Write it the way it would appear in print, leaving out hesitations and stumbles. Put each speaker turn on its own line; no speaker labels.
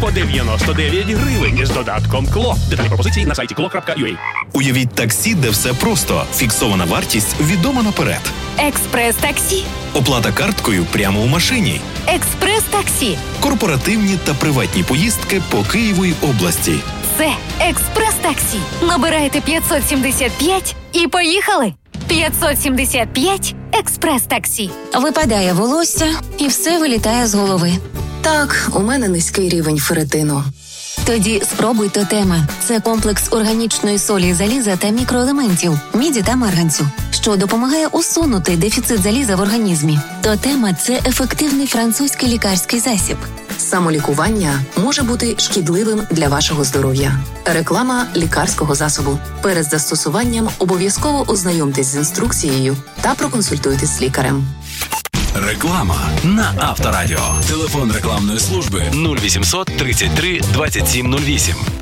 по 99 гривень з додатком КЛО. Детальні пропозиції на сайті klo.ua.
Уявіть таксі, де все просто. Фіксована вартість відома наперед.
Експрес-таксі.
Оплата карткою прямо у машині.
Експрес-таксі.
Корпоративні та приватні поїздки по Києву й області.
Це експрес-таксі. Набирайте 575 і поїхали. 575 експрес-таксі.
Випадає волосся і все вилітає з голови.
Так, у мене низький рівень ферритину.
Тоді спробуй Тотема. Це комплекс органічної солі, заліза та мікроелементів, міді та марганцю, що допомагає усунути дефіцит заліза в організмі. Тотема – це ефективний французький лікарський засіб.
Самолікування може бути шкідливим для вашого здоров'я. Реклама лікарського засобу. Перед застосуванням обов'язково ознайомтесь з інструкцією та проконсультуйтесь з лікарем.
Реклама на Авторадіо. Телефон рекламної служби 0800 33 27 08.